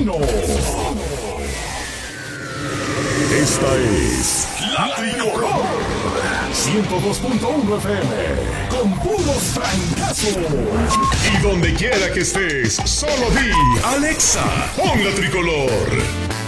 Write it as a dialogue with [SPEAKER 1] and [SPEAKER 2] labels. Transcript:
[SPEAKER 1] Matutino. Esta es La Tricolor 102.1 FM con puros francazos. Y donde quiera que estés, solo di Alexa, pon La Tricolor.